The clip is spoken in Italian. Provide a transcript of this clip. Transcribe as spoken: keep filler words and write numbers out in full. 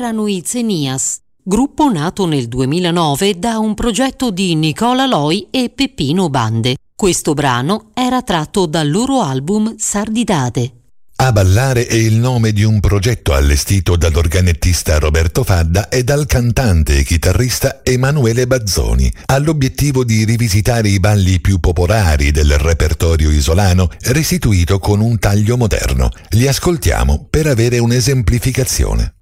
erano i Zenias, gruppo nato nel duemilanove da un progetto di Nicola Loi e Peppino Bande. Questo brano era tratto dal loro album Sardidade. A ballare è il nome di un progetto allestito dall'organettista Roberto Fadda e dal cantante e chitarrista Emanuele Bazzoni, all'obiettivo di rivisitare i balli più popolari del repertorio isolano, restituito con un taglio moderno. Li ascoltiamo per avere un'esemplificazione.